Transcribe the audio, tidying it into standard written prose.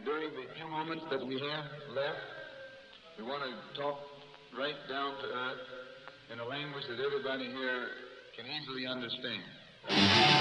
during the few moments that we have left, we want to talk right down to earth in a language that everybody here can easily understand.